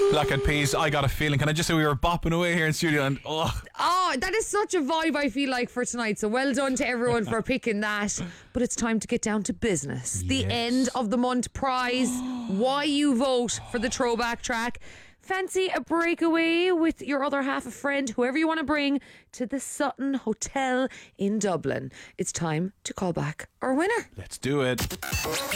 Black Eyed Peas, I Got a Feeling. Can I just say we were bopping away here in studio and Oh, that is such a vibe I feel like for tonight. So well done to everyone for picking that. But it's time to get down to business. The end of the month prize. Why you vote for the throwback track. Fancy a breakaway with your other half, a friend, whoever you want to bring, to the Sutton Hotel in Dublin. It's time to call back our winner. let's do it.